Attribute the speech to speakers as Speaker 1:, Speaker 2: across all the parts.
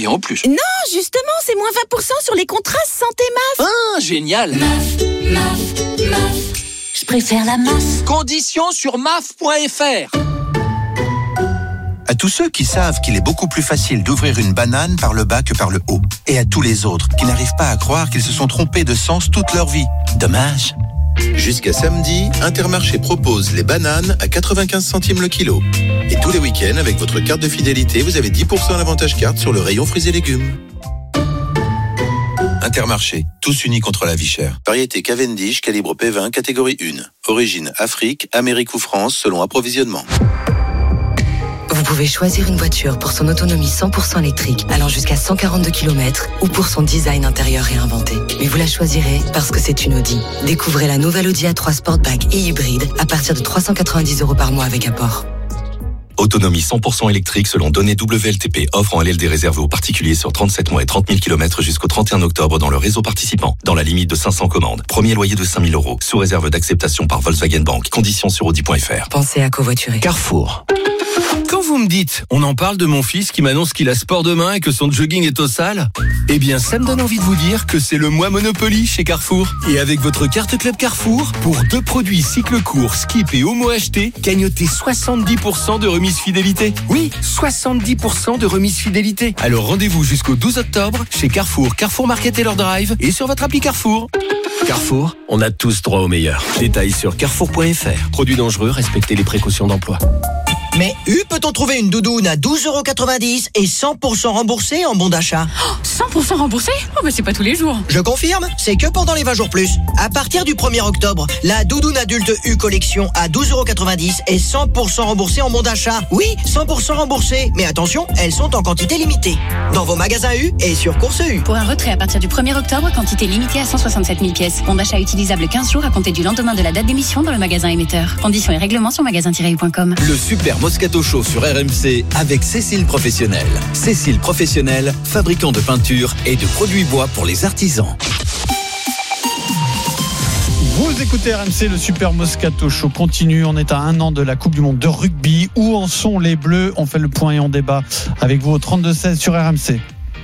Speaker 1: payer en plus.
Speaker 2: Non, justement, c'est moins 20% sur les contrats santé MAF.
Speaker 1: Ah, génial.
Speaker 3: MAF. Je préfère la MAF.
Speaker 1: Conditions sur maf.fr.
Speaker 4: À tous ceux qui savent qu'il est beaucoup plus facile d'ouvrir une banane par le bas que par le haut. Et à tous les autres qui n'arrivent pas à croire qu'ils se sont trompés de sens toute leur vie. Dommage.
Speaker 5: Jusqu'à samedi, Intermarché propose les bananes à 95 centimes le kilo. Et tous les week-ends, avec votre carte de fidélité, vous avez 10% d'avantage carte sur le rayon fruits et légumes.
Speaker 4: Intermarché, tous unis contre la vie chère.
Speaker 5: Variété Cavendish, calibre P20, catégorie 1. Origine Afrique, Amérique ou France, selon approvisionnement.
Speaker 6: Vous pouvez choisir une voiture pour son autonomie 100% électrique, allant jusqu'à 142 km, ou pour son design intérieur réinventé. Mais vous la choisirez parce que c'est une Audi. Découvrez la nouvelle Audi A3 Sportback et hybride à partir de 390 € par mois avec apport.
Speaker 7: Autonomie 100% électrique selon données WLTP. Offre en LLD réservée aux particuliers sur 37 mois et 30 000 km jusqu'au 31 octobre dans le réseau participant. Dans la limite de 500 commandes. Premier loyer de 5 000 €. Sous réserve d'acceptation par Volkswagen Bank. Conditions sur Audi.fr.
Speaker 6: Pensez à covoiturer.
Speaker 8: Carrefour. Quand vous me dites, on en parle de mon fils qui m'annonce qu'il a sport demain et que son jogging est au sale, eh bien ça me donne envie de vous dire que c'est le mois Monopoly chez Carrefour. Et avec votre carte Club Carrefour, pour 2 produits cycle court, skip et homo achetés, gagnotez 70% de remise fidélité. Oui, 70% de remise fidélité. Alors rendez-vous jusqu'au 12 octobre chez Carrefour, Carrefour Market et leur drive et sur votre appli Carrefour. Carrefour, on a tous droit au meilleur. Détails sur carrefour.fr. Produits dangereux, respectez les précautions d'emploi.
Speaker 9: Mais peut-on trouver une doudoune à 12,90 € et 100% remboursée en bon d'achat?
Speaker 10: 100% remboursé? Oh bah c'est pas tous les jours.
Speaker 9: Je confirme, c'est que pendant les 20 jours plus. À partir du 1er octobre, la doudoune adulte U Collection à 12,90 € et 100% remboursée en bon d'achat. Oui, 100% remboursée. Mais attention, elles sont en quantité limitée. Dans vos magasins U et sur Course U.
Speaker 10: Pour un retrait à partir du 1er octobre, quantité limitée à 167 000 pièces. Bon d'achat utilisable 15 jours à compter du lendemain de la date d'émission dans le magasin émetteur. Conditions et règlements sur magasin-u.com.
Speaker 11: Le Super Moscato Show sur RMC avec Cécile Professionnel. Cécile Professionnel, fabricant de peinture et de produits bois pour les artisans.
Speaker 12: Vous écoutez RMC, le Super Moscato Show continue. On est à 1 an de la Coupe du Monde de rugby. Où en sont les Bleus? On fait le point et on débat avec vous au 32-16 sur RMC.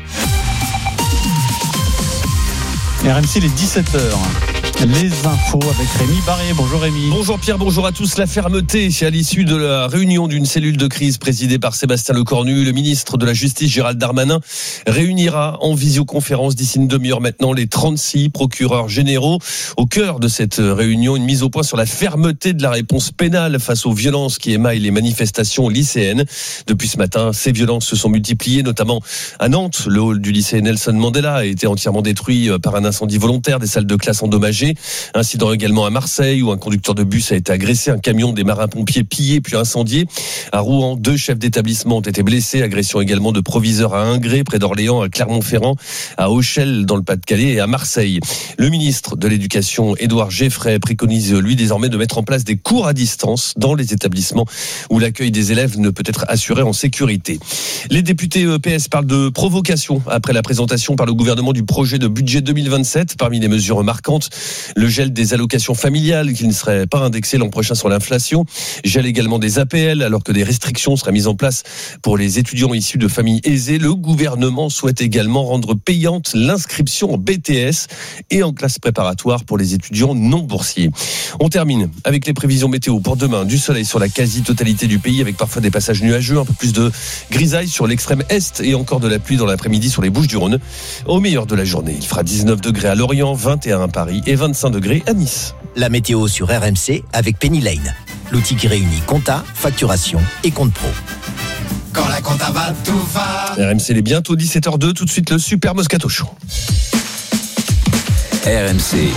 Speaker 12: RMC, les 17h. Les infos avec Rémi Barré. Bonjour Rémi.
Speaker 13: Bonjour Pierre, bonjour à tous. La fermeté à l'issue de la réunion d'une cellule de crise présidée par Sébastien Lecornu. Le ministre de la Justice Gérald Darmanin réunira en visioconférence d'ici une demi-heure maintenant les 36 procureurs généraux. Au cœur de cette réunion, une mise au point sur la fermeté de la réponse pénale face aux violences qui émaillent les manifestations lycéennes. Depuis ce matin, ces violences se sont multipliées, notamment à Nantes. Le hall du lycée Nelson Mandela a été entièrement détruit par un incendie volontaire, des salles de classe endommagées. Incident également à Marseille où un conducteur de bus a été agressé, un camion des marins-pompiers pillé puis incendié. À Rouen, 2 chefs d'établissement ont été blessés, agression également de proviseurs à Ingré, près d'Orléans, à Clermont-Ferrand, à Auchel dans le Pas-de-Calais et à Marseille. Le ministre de l'Éducation, Édouard Geffray, préconise lui désormais de mettre en place des cours à distance dans les établissements où l'accueil des élèves ne peut être assuré en sécurité. Les députés PS parlent de provocation après la présentation par le gouvernement du projet de budget 2027. Parmi les mesures marquantes, le gel des allocations familiales qui ne seraient pas indexées l'an prochain sur l'inflation, gel également des APL alors que des restrictions seraient mises en place pour les étudiants issus de familles aisées. Le gouvernement souhaite également rendre payante l'inscription en BTS et en classe préparatoire pour les étudiants non boursiers. On termine avec les prévisions météo pour demain. Du soleil sur la quasi-totalité du pays avec parfois des passages nuageux, un peu plus de grisaille sur l'extrême est et encore de la pluie dans l'après-midi sur les Bouches-du-Rhône. Au meilleur de la journée, il fera 19 degrés à Lorient, 21 à Paris et 25 degrés à Nice.
Speaker 14: La météo sur RMC avec Penny Lane, l'outil qui réunit compta, facturation et compte pro.
Speaker 15: Quand la compta va, tout va.
Speaker 13: RMC, il est bientôt 17h02, tout de suite le Super Moscato Show.
Speaker 11: RMC,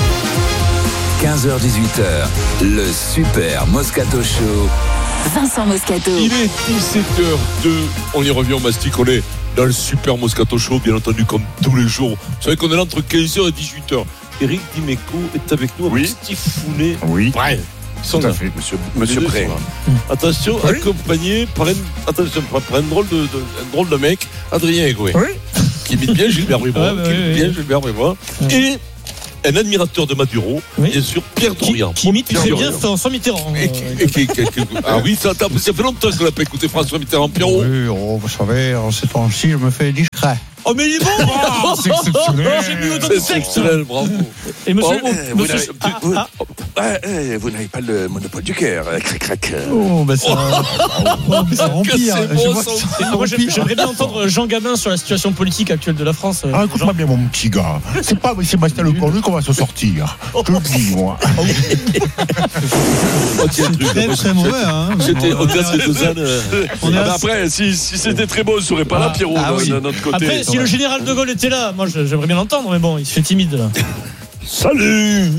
Speaker 11: 15h-18h, le Super Moscato Show.
Speaker 3: Vincent Moscato.
Speaker 16: Il est 17h02, on y revient au mastic, on est dans le Super Moscato Show, bien entendu, comme tous les jours. Vous savez qu'on est là entre 15h et 18h. Eric Dimeco est avec nous, avec Steve Founet.
Speaker 17: Oui.
Speaker 16: Ouais.
Speaker 17: Tout à fait, monsieur Pré.
Speaker 16: Attention, oui. Accompagné par un drôle de mec, Adrien Egoué.
Speaker 17: Oui.
Speaker 16: Qui imite bien Gilbert Bribois. Et un admirateur de Maduro, bien sûr, Pierre Dorian.
Speaker 18: Qui imite très bien François Mitterrand.
Speaker 16: Ah oui, ça fait longtemps qu'on n'a pas écouté François Mitterrand, Pierrot.
Speaker 12: Oui, vous savez, en ces temps-ci, je me fais discret.
Speaker 18: Oh mais il est bon.
Speaker 12: C'est exceptionnel.
Speaker 18: J'ai mis autant
Speaker 16: C'est
Speaker 18: de sexe.
Speaker 16: exceptionnel, bravo.
Speaker 18: Et monsieur,
Speaker 16: Bravo.
Speaker 17: Vous n'avez pas le monopole du cœur, cric-crac.
Speaker 12: Oh, bah ça. Ça remplit.
Speaker 18: Moi, j'aimerais bien entendre Jean Gabin sur la situation politique actuelle de la France.
Speaker 19: Ah, écoute-moi bien, mon petit gars. C'est pas avec Sébastien Lecornu qu'on va se sortir. Je le dis, moi.
Speaker 12: C'est très mauvais, hein.
Speaker 16: C'était au théâtre de Lausanne.
Speaker 17: Après, si c'était très beau, on serait pas là, Pierrot, de notre côté.
Speaker 18: Après, si le général de Gaulle était là, moi j'aimerais bien l'entendre, mais bon, il se fait timide là.
Speaker 16: Salut.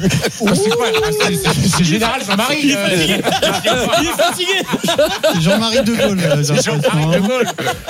Speaker 19: C'est général Jean-Marie.
Speaker 18: Il est fatigué.
Speaker 12: Jean-Marie de Gaulle.
Speaker 19: C'est Jean-Marie de Gaulle.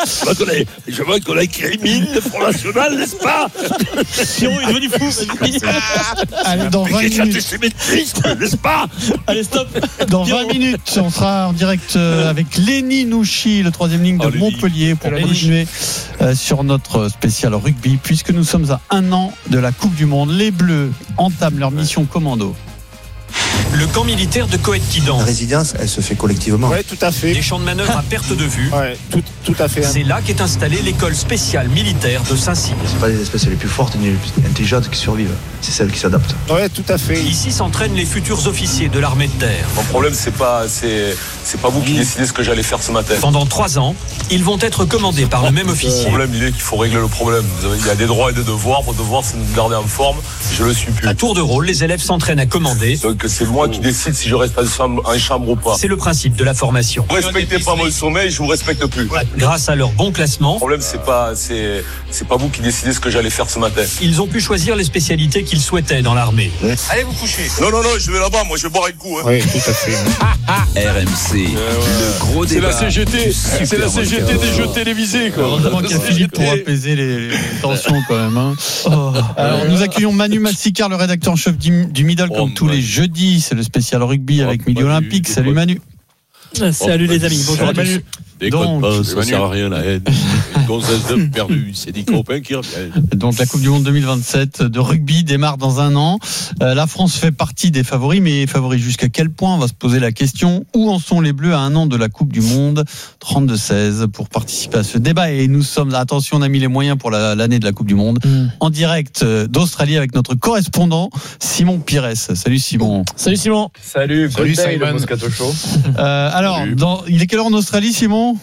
Speaker 16: Je vois qu'on a écrit mine le Front National, n'est-ce pas?
Speaker 18: Pierrot est devenu fou.
Speaker 12: Allez, dans 20 minutes.
Speaker 16: N'est-ce pas?
Speaker 18: Allez, stop.
Speaker 12: Dans 20 minutes, on sera en direct avec Lenny Nouchi, le 3e ligne de Montpellier, pour continuer sur notre spécial rugby, puisque nous sommes à 1 an de la Coupe du Monde. Les Bleus entament leur mission commando.
Speaker 20: Le camp militaire de Coët-Quidan.
Speaker 21: La résilience, elle se fait collectivement.
Speaker 20: Oui, tout à fait. Des champs de manœuvre à perte de vue.
Speaker 21: Oui, tout à fait.
Speaker 20: C'est là qu'est installée l'école spéciale militaire de Saint-Cyr.
Speaker 21: C'est pas les espèces les plus fortes ni les plus intelligentes qui survivent, c'est celles qui s'adaptent.
Speaker 20: Oui, tout à fait. Ici s'entraînent les futurs officiers de l'armée de terre.
Speaker 22: Mon problème, c'est pas vous qui décidez ce que j'allais faire ce matin.
Speaker 20: Pendant 3 ans, ils vont être commandés par le même officier.
Speaker 22: Le problème, il est qu'il faut régler le problème. Il y a des droits et des devoirs. Mon devoir, c'est de me garder en forme. Je le suis plus.
Speaker 20: À tour de rôle, les élèves s'entraînent à commander.
Speaker 22: Donc c'est moi qui décide si je reste en chambre ou pas.
Speaker 20: C'est le principe de la formation.
Speaker 22: Vous respectez pas mon sommeil, je vous respecte plus.
Speaker 20: Grâce à leur bon classement.
Speaker 22: Le problème, c'est pas vous qui décidez ce que j'allais faire ce matin.
Speaker 20: Ils ont pu choisir les spécialités qu'ils souhaitaient dans l'armée.
Speaker 22: Allez vous coucher. Non, je vais là-bas. Moi, je vais boire un coup.
Speaker 19: Oui, tout à fait.
Speaker 11: RMC, le gros débat.
Speaker 17: C'est la CGT des jeux télévisés, quoi.
Speaker 12: Heureusement qu'il y a Philippe pour apaiser les tensions, quand même. Hein. Alors, nous accueillons Manu Massicard, le rédacteur en chef du Middle, comme tous les jeudis. C'est le spécial rugby avec Midi Olympique. Salut Manu.
Speaker 18: Salut les amis. Bonjour à tous.
Speaker 16: Donc, ça sert à rien la haine. Une gonzesse d'homme perdu, c'est des copains qui reviennent.
Speaker 12: Donc la Coupe du Monde 2027 de rugby démarre dans 1 an. La France fait partie des favoris, mais favoris jusqu'à quel point? On va se poser la question. Où en sont les Bleus à 1 an de la Coupe du Monde? 32-16 pour participer à ce débat. Et nous sommes, attention, on a mis les moyens pour l'année de la Coupe du Monde. En direct d'Australie avec notre correspondant Simon Pires. Salut Simon.
Speaker 18: Salut Simon.
Speaker 22: Salut Simon. Moscato Show.
Speaker 12: Alors, il est quelle heure en Australie, Simon?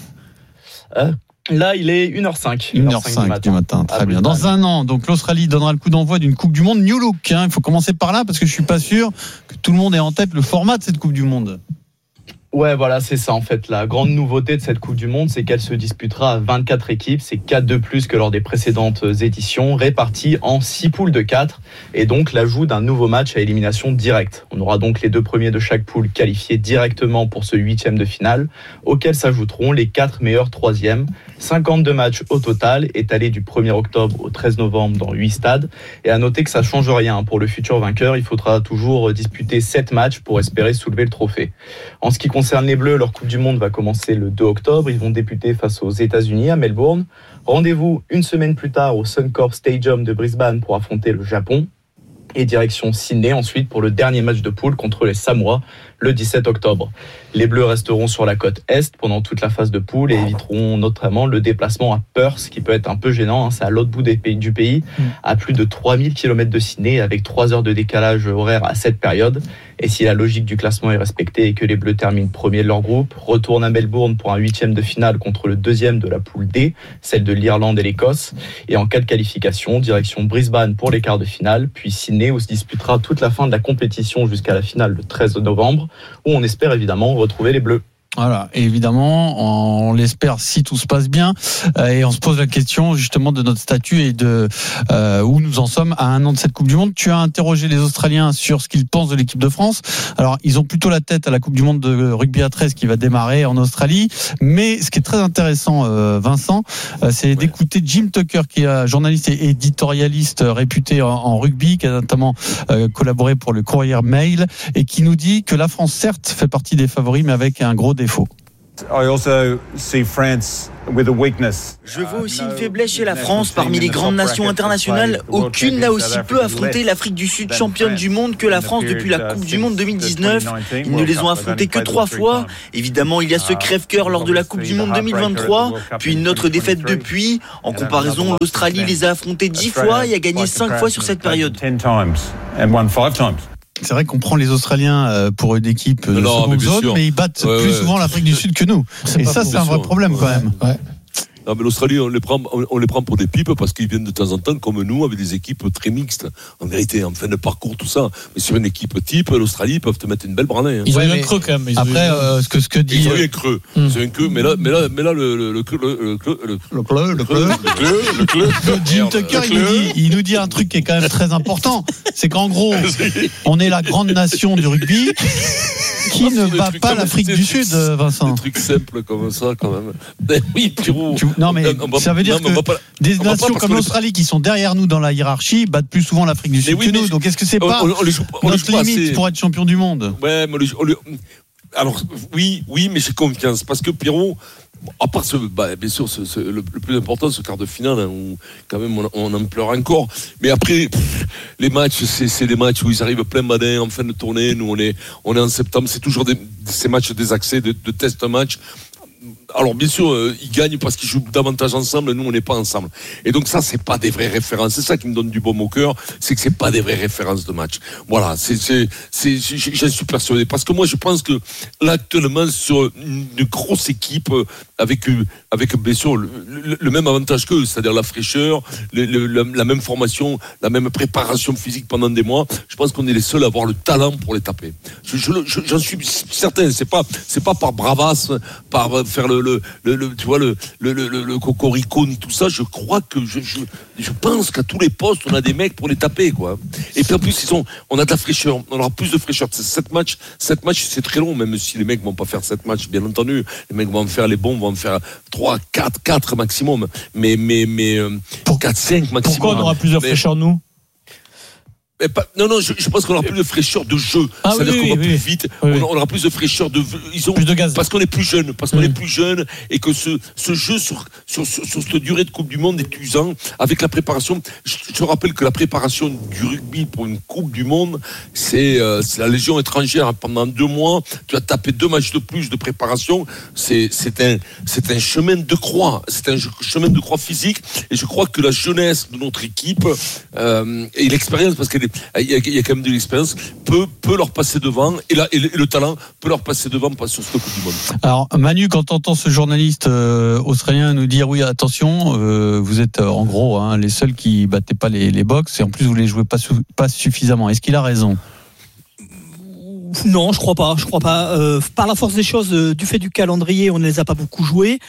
Speaker 23: Là, il est 1h05.
Speaker 12: 1h05 du matin, très bien. Dans 1 an, donc l'Australie donnera le coup d'envoi d'une Coupe du Monde New Look. Il faut commencer par là parce que je suis pas sûr que tout le monde ait en tête le format de cette Coupe du Monde.
Speaker 23: Ouais, voilà, c'est ça en fait. La grande nouveauté de cette Coupe du Monde, c'est qu'elle se disputera à 24 équipes. C'est 4 de plus que lors des précédentes éditions, réparties en 6 poules de 4. Et donc l'ajout d'un nouveau match à élimination directe. On aura donc les 2 premiers de chaque poule qualifiés directement pour ce 8e de finale, auxquels s'ajouteront les 4 meilleurs 3e. 52 matchs au total, étalés du 1er octobre au 13 novembre dans 8 stades. Et à noter que ça ne change rien. Pour le futur vainqueur, il faudra toujours disputer 7 matchs pour espérer soulever le trophée. En ce qui concerne les Bleus, leur Coupe du Monde va commencer le 2 octobre. Ils vont débuter face aux États-Unis à Melbourne. Rendez-vous une semaine plus tard au Suncorp Stadium de Brisbane pour affronter le Japon. Et direction Sydney ensuite pour le dernier match de poule contre les Samoa le 17 octobre. Les Bleus resteront sur la côte Est pendant toute la phase de poule et éviteront notamment le déplacement à Perth, qui peut être un peu gênant. C'est à l'autre bout du pays, à plus de 3000 km de Sydney, avec 3 heures de décalage horaire à cette période. Et si la logique du classement est respectée et que les Bleus terminent premier de leur groupe, retournent à Melbourne pour un 8e de finale contre le 2e de la poule D, celle de l'Irlande et l'Écosse. Et en cas de qualification, direction Brisbane pour les quarts de finale, puis Sydney où se disputera toute la fin de la compétition jusqu'à la finale le 13 novembre, où on espère évidemment retrouver les Bleus.
Speaker 12: Voilà, et évidemment, on l'espère si tout se passe bien, et on se pose la question justement de notre statut et de où nous en sommes à 1 an de cette Coupe du Monde. Tu as interrogé les Australiens sur ce qu'ils pensent de l'équipe de France. Alors, ils ont plutôt la tête à la Coupe du Monde de rugby à 13 qui va démarrer en Australie, mais ce qui est très intéressant, Vincent, c'est d'écouter Jim Tucker, qui est journaliste et éditorialiste réputé en rugby, qui a notamment collaboré pour le Courier Mail, et qui nous dit que la France, certes, fait partie des favoris, mais avec un gros défaut.
Speaker 1: Je vois aussi une faiblesse chez la France. Parmi les grandes nations internationales, aucune n'a aussi peu affronté l'Afrique du Sud, championne du monde, que la France depuis la Coupe du Monde 2019. Ils ne les ont affrontés que 3 fois. Évidemment, il y a ce crève-cœur lors de la Coupe du Monde 2023, puis une autre défaite depuis. En comparaison, l'Australie les a affrontés 10 fois et a gagné 5 fois sur cette période.
Speaker 12: C'est vrai qu'on prend les Australiens pour une équipe de seconde zone, mais ils battent plus souvent l'Afrique du Sud que nous. Et ça, c'est un vrai problème quand même. Ouais.
Speaker 16: Non, mais l'Australie, on les prend pour des pipes parce qu'ils viennent de temps en temps, comme nous, avec des équipes très mixtes. En vérité, en fin de parcours, tout ça. Mais sur une équipe type, l'Australie, ils peuvent te mettre une belle branlée. Hein.
Speaker 18: Ils ont eu un creux quand même.
Speaker 12: Après, ce que dit.
Speaker 16: Ils ont eu un creux. C'est un creux, mais là, le
Speaker 12: Jim Tucker, il nous dit un truc qui est quand même très important. C'est qu'en gros, on est la grande nation du rugby. Qui ne bat pas l'Afrique du Sud, Vincent?
Speaker 16: Des trucs simples comme ça, quand même. Ben oui, Pierrot.
Speaker 12: Non, mais ça veut dire que des nations comme l'Australie qui sont derrière nous dans la hiérarchie battent plus souvent l'Afrique du Sud que nous. Donc est-ce que c'est pas notre limite pour être champion du monde?
Speaker 16: Ouais, mais alors oui, mais j'ai confiance parce que Pierrot. À part bien sûr, le plus important, ce quart de finale, hein, où quand même on en pleure encore. Mais après, les matchs, c'est des matchs où ils arrivent plein badin en fin de tournée. Nous, on est en septembre. C'est toujours ces matchs désaxés, de test match. Alors bien sûr, ils gagnent parce qu'ils jouent davantage ensemble. Nous, on n'est pas ensemble. Et donc ça, c'est pas des vraies références. C'est ça qui me donne du baume au cœur, c'est que c'est pas des vraies références de match. Voilà, j'en suis persuadé. Parce que moi, je pense que là, actuellement, sur une grosse équipe avec bien sûr le même avantage qu'eux, c'est-à-dire la fraîcheur, la même formation, la même préparation physique pendant des mois. Je pense qu'on est les seuls à avoir le talent pour les taper. J'en suis certain. C'est pas par bravasse, par faire tu vois le cocorico ni tout ça. Je crois que je pense qu'à tous les postes on a des mecs pour les taper, quoi. Et puis en plus on a de la fraîcheur, on aura plus de fraîcheur. 7 matchs c'est très long, même si les mecs vont pas faire 7 matchs, bien entendu. Les mecs vont en faire, les bons vont en faire 3, 4 maximum, mais 4, 5 maximum.
Speaker 18: Pourquoi on aura plus de fraîcheur nous?
Speaker 16: Non, je pense qu'on aura plus de fraîcheur de jeu. C'est-à-dire qu'on va plus vite. On aura plus de fraîcheur de.
Speaker 18: Plus de gaz.
Speaker 16: Parce qu'on est plus jeune. Est plus jeune et que ce jeu sur cette durée de Coupe du Monde est usant avec la préparation. Je te rappelle que la préparation du rugby pour une Coupe du Monde, c'est la Légion étrangère. Pendant 2 mois, tu as tapé 2 matchs de plus de préparation. C'est un chemin de croix. C'est un chemin de croix physique. Et je crois que la jeunesse de notre équipe et l'expérience, parce qu'il y a quand même de l'expérience, peut leur passer devant, et le talent peut leur passer devant sur cette Coupe du Monde.
Speaker 12: Alors Manu, quand tu entends ce journaliste australien nous dire oui attention, vous êtes en gros les seuls qui battaient pas les box, et en plus vous les jouez pas suffisamment, est-ce qu'il a raison?
Speaker 2: Non, je crois pas. Par la force des choses, du fait du calendrier, on ne les a pas beaucoup joués.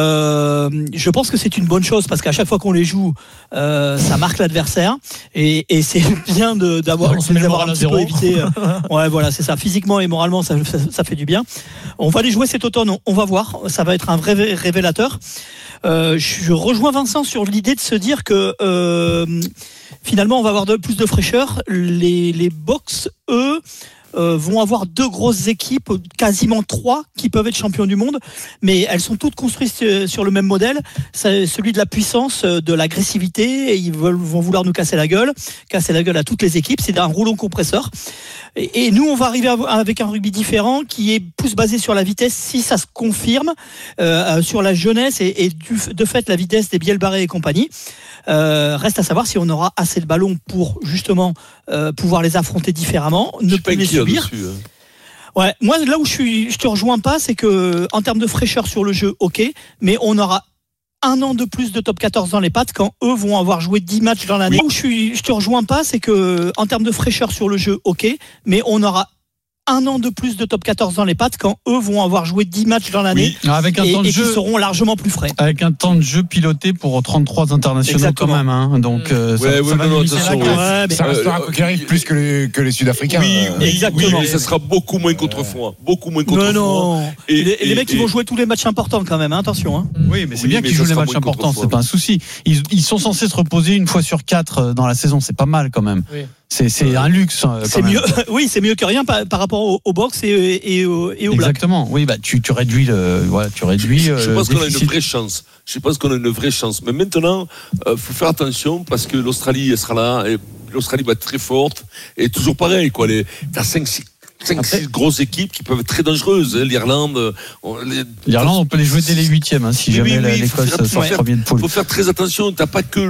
Speaker 2: Je pense que c'est une bonne chose parce qu'à chaque fois qu'on les joue, ça marque l'adversaire et c'est bien d'avoir un petit peu évité. Ouais, voilà, c'est ça. Physiquement et moralement, ça fait du bien. On va les jouer cet automne. On va voir. Ça va être un vrai révélateur. Je rejoins Vincent sur l'idée de se dire que finalement, on va avoir plus de fraîcheur. Les Box, eux, vont avoir 2 grosses équipes, quasiment 3, qui peuvent être champions du monde, mais elles sont toutes construites sur le même modèle, c'est celui de la puissance, de l'agressivité, et ils vont vouloir nous casser la gueule à toutes les équipes, c'est un rouleau compresseur. Et nous, on va arriver avec un rugby différent qui est plus basé sur la vitesse, si ça se confirme, sur la jeunesse et de fait la vitesse des Bielbarré et compagnie. Reste à savoir si on aura assez de ballons pour justement pouvoir les affronter différemment, ne pas les subir. Ouais, moi là où je te rejoins pas, c'est que en termes de fraîcheur sur le jeu, ok, mais on aura 1 an de plus de top 14 dans les pattes quand eux vont avoir joué 10 matchs dans l'année. Là où je te rejoins pas, c'est que en termes de fraîcheur sur le jeu, ok, mais on aura 1 an de plus de top 14 dans les pattes quand eux vont avoir joué 10 matchs dans l'année,
Speaker 12: avec un temps de jeu
Speaker 2: qui seront largement plus frais.
Speaker 12: Avec un temps de jeu piloté pour 33 internationaux. Exactement. Quand même. Donc
Speaker 19: ça restera conquérir plus que les Sud-Africains.
Speaker 16: Oui, exactement. Mais ça sera beaucoup moins contre-froid.
Speaker 2: Non. Les mecs, ils vont jouer tous les matchs importants quand même. Attention.
Speaker 12: Oui, mais c'est bien qu'ils jouent les matchs importants. C'est pas un souci. Ils sont censés se reposer 1 fois sur 4 dans la saison. C'est pas mal quand même. Oui. C'est un luxe.
Speaker 2: C'est mieux. Oui, c'est mieux que rien par rapport au box et au black.
Speaker 12: Exactement. Oui, bah tu réduis tu réduis.
Speaker 16: Je pense qu'on a une vraie chance. Je pense qu'on a une vraie chance. Mais maintenant, faut faire attention parce que l'Australie elle sera là. Et l'Australie va être très forte. Et toujours pareil, quoi. T'as 5-6 grosses équipes qui peuvent être très dangereuses. L'Irlande,
Speaker 12: on peut les jouer dès les 8e si jamais l'Écosse sort premier de poule.
Speaker 16: Il faut faire très attention. T'as pas que